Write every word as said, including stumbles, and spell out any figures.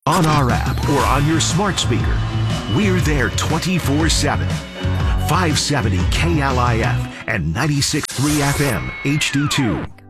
on our app, or on your smart speaker. We're there twenty-four seven. five seventy K L I F and ninety-six point three F M H D two.